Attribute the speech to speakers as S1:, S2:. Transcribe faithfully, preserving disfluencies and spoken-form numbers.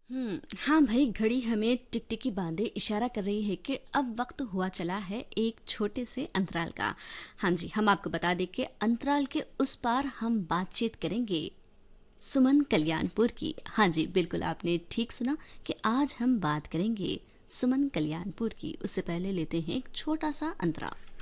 S1: हम्म हाँ भाई, घड़ी हमें टिकटिकी बांधे इशारा कर रही है कि अब वक्त हुआ चला है एक छोटे से अंतराल का। हाँ जी, हम आपको बता दें कि अंतराल के उस पार हम बातचीत करेंगे सुमन कल्याणपुर की। हाँ जी, बिल्कुल आपने ठीक सुना कि आज हम बात करेंगे सुमन कल्याणपुर की। उससे पहले लेते हैं एक छोटा सा अंतराल।